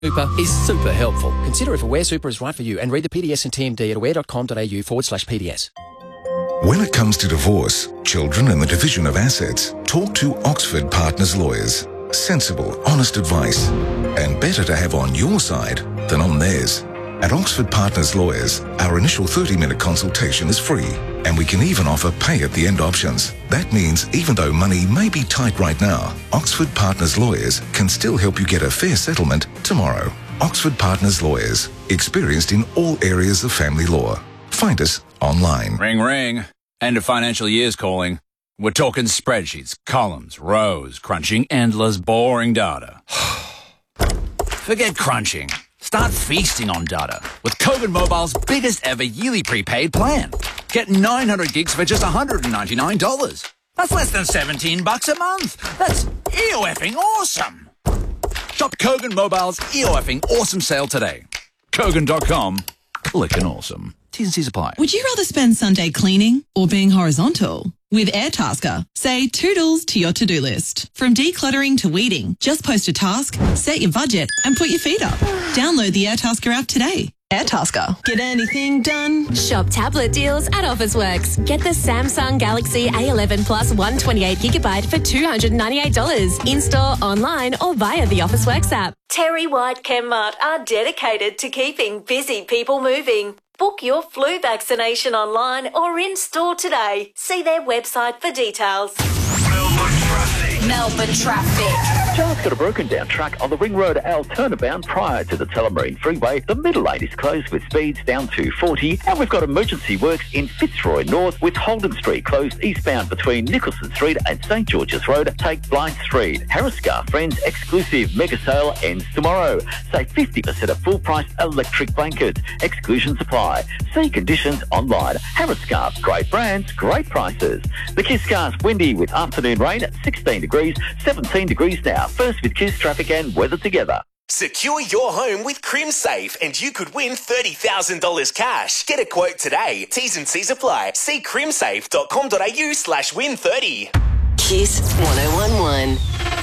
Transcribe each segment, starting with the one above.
Super is super helpful. Consider if Aware Super is right for you and read the PDS and TMD at aware.com.au/PDS. When it comes to divorce, children and the division of assets, talk to Oxford Partners Lawyers. Sensible, honest advice. And better to have on your side than on theirs. At Oxford Partners Lawyers, our initial 30-minute consultation is free, and we can even offer pay-at-the-end options. That means even though money may be tight right now, Oxford Partners Lawyers can still help you get a fair settlement tomorrow. Oxford Partners Lawyers, experienced in all areas of family law. Find us online. Ring, ring. End of financial year's calling. We're talking spreadsheets, columns, rows, crunching endless, boring data. Forget crunching. Start feasting on data with Kogan Mobile's biggest ever yearly prepaid plan. Get 900 gigs for just $199. That's less than $17 a month. That's EOFing awesome. Shop Kogan Mobile's EOFing awesome sale today. Kogan.com. Clickin' awesome. T's and C's apply. Would you rather spend Sunday cleaning or being horizontal? With Airtasker, say toodles to your to-do list. From decluttering to weeding, just post a task, set your budget, and put your feet up. Download the Airtasker app today. Airtasker. Get anything done? Shop tablet deals at Officeworks. Get the Samsung Galaxy A11 Plus 128GB for $298. In-store, online, or via the Officeworks app. Terry White Chemmart are dedicated to keeping busy people moving. Book your flu vaccination online or in-store today. See their website for details. Melbourne traffic. Just got a broken down truck on the Ring Road L turnabound prior to the Tullamarine Freeway. The middle lane is closed with speeds down to 40. And we've got emergency works in Fitzroy North with Holden Street closed eastbound between Nicholson Street and St George's Road. Take Blythe Street. Harriscar Friends exclusive mega sale ends tomorrow. Save 50% of full price electric blankets. Exclusions apply. See conditions online. Harriscar, great brands, great prices. The Kiss Cars windy with afternoon rain at 16 degrees, 17 degrees now. First with Kiss traffic and weather together. Secure your home with CrimSafe and you could win $30,000 cash. Get a quote today. T's and C's apply. See crimsafe.com.au/win30. Kiss 1011.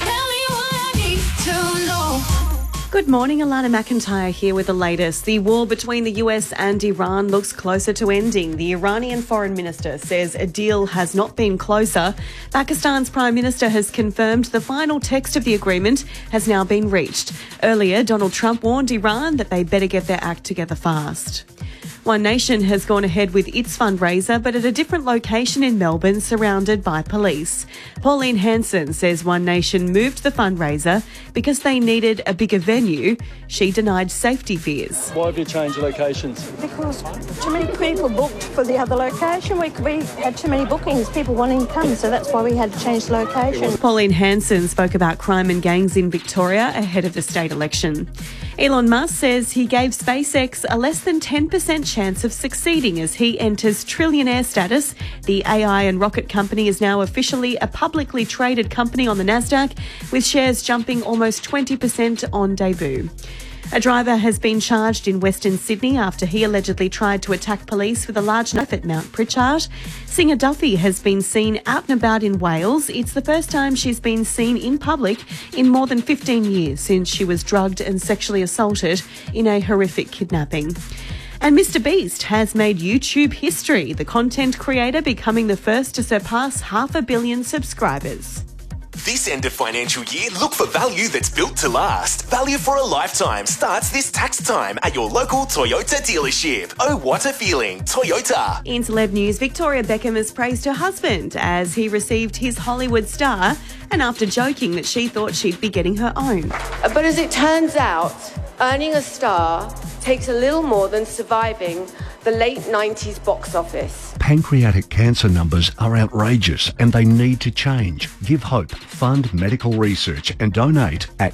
Good morning, Alana McIntyre here with the latest. The war between the US and Iran looks closer to ending. The Iranian foreign minister says a deal has not been closer. Pakistan's prime minister has confirmed the final text of the agreement has now been reached. Earlier, Donald Trump warned Iran that they better get their act together fast. One Nation has gone ahead with its fundraiser, but at a different location in Melbourne, surrounded by police. Pauline Hanson says One Nation moved the fundraiser because they needed a bigger venue. She denied safety fears. Why have you changed locations? Because too many people booked for the other location. We had too many bookings, people wanting to come, so that's why we had to change the location. Pauline Hanson spoke about crime and gangs in Victoria ahead of the state election. Elon Musk says he gave SpaceX a less than 10% chance of succeeding as he enters trillionaire status. The AI and rocket company is now officially a publicly traded company on the Nasdaq, with shares jumping almost 20% on debut. A driver has been charged in Western Sydney after he allegedly tried to attack police with a large knife at Mount Pritchard. Singer Duffy has been seen out and about in Wales. It's the first time she's been seen in public in more than 15 years since she was drugged and sexually assaulted in a horrific kidnapping. And Mr Beast has made YouTube history, the content creator becoming the first to surpass 500 million subscribers. This end of financial year, look for value that's built to last. Value for a lifetime starts this tax time at your local Toyota dealership. Oh, what a feeling. Toyota. In celeb news, Victoria Beckham has praised her husband as he received his Hollywood star, and after joking that she thought she'd be getting her own. But as it turns out, earning a star takes a little more than surviving the late 90s box office. Pancreatic cancer numbers are outrageous and they need to change. Give hope, fund medical research and donate at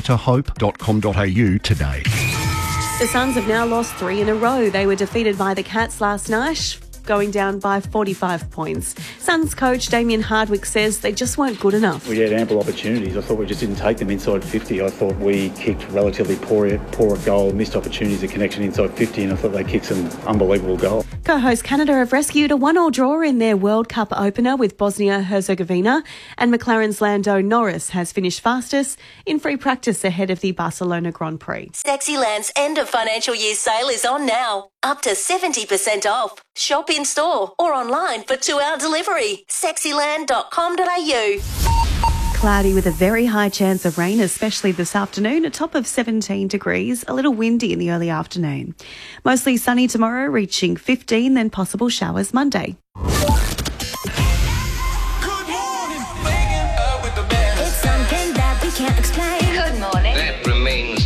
daretohope.com.au today. The Suns have now lost 3 in a row. They were defeated by the Cats last night going down by 45 points. Suns coach Damien Hardwick says they just weren't good enough. We had ample opportunities. I thought we just didn't take them inside 50. I thought we kicked relatively poor at goal, missed opportunities at connection inside 50, and I thought they kicked some unbelievable goals. Co-host Canada have rescued a 1-1 draw in their World Cup opener with Bosnia-Herzegovina, and McLaren's Lando Norris has finished fastest in free practice ahead of the Barcelona Grand Prix. Sexyland's end of financial year sale is on now. Up to 70% off. Shop in store or online for 2-hour delivery. Sexyland.com.au. Cloudy with a very high chance of rain, especially this afternoon, a top of 17 degrees, a little windy in the early afternoon. Mostly sunny tomorrow, reaching 15, then possible showers Monday.